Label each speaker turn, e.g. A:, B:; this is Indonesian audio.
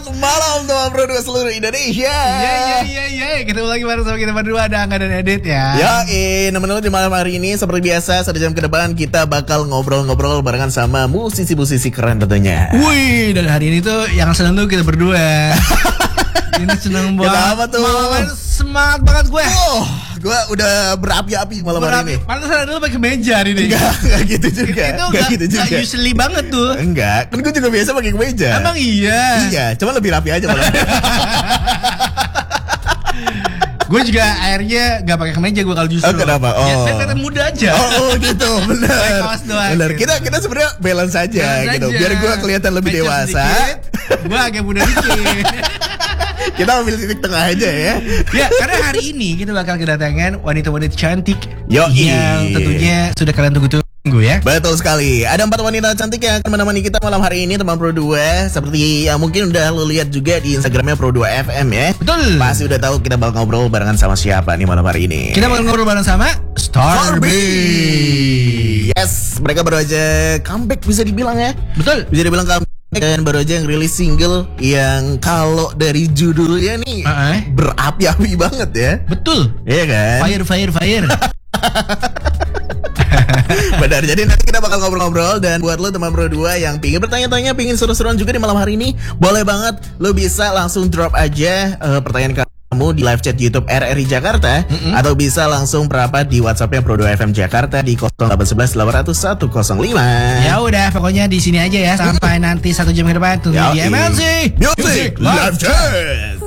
A: Selamat malam teman berdua seluruh Indonesia.
B: Ketemu lagi bareng sama kita berdua, ada Angga dan Edit ya.
A: Nemen-nemen di malam hari ini seperti biasa 1 jam ke depan kita bakal ngobrol-ngobrol barengan sama musisi-musisi keren tentunya.
B: Wih, dan hari ini tuh yang seneng tuh kita berdua. Ini seneng banget.
A: Kenapa tuh?
B: Malam semangat banget gue.
A: Gue udah berapi-api malam hari ini.
B: Pantesan dulu pakai kemeja hari ini.
A: Enggak gitu juga.
B: Itu enggak usually banget tuh.
A: Enggak, kan gue juga biasa pakai kemeja.
B: Emang iya?
A: Iya, cuma lebih rapi aja malam.
B: Gue juga akhirnya gak pakai kemeja gue kalau justru.
A: Kenapa?
B: Ya, saya kelihatan muda aja.
A: Gitu, benar.
B: Pakai kaos doang.
A: Benar.
B: Gitu.
A: Kita sebenarnya balance aja gitu. Biar gue kelihatan lebih dewasa.
B: Gue agak muda dikit.
A: Kita ambil titik tengah aja ya.
B: Ya, karena hari ini kita bakal kedatangan wanita-wanita cantik
A: Yoi.
B: yang tentunya sudah kalian tunggu ya.
A: Betul sekali. Ada 4 wanita cantik yang akan menemani kita malam hari ini teman Pro 2. Seperti yang mungkin udah lo lihat juga di Instagramnya Pro 2 FM ya.
B: Betul.
A: Pasti udah tahu kita bakal ngobrol barengan sama siapa nih malam hari ini.
B: Kita bakal ngobrol bareng sama Starbee.
A: Yes, mereka baru aja comeback bisa dibilang ya.
B: Betul.
A: Bisa dibilang comeback dan baru aja ngerilis single yang kalau dari judulnya nih berapi-api banget ya.
B: Betul.
A: Iya kan?
B: Fire.
A: Benar, jadi nanti kita bakal ngobrol-ngobrol. Dan buat lo teman Pro 2 yang pingin bertanya-tanya, pingin seru-seruan juga di malam hari ini, boleh banget lo bisa langsung drop aja pertanyaan kamu di live chat YouTube RRI Jakarta, atau bisa langsung merapat di WhatsAppnya Pro 2 FM Jakarta di 0811 800 105.
B: Ya udah, pokoknya di sini aja ya sampai nanti 1 jam ke depan. Tunggu di MLC
A: Music Live Chat.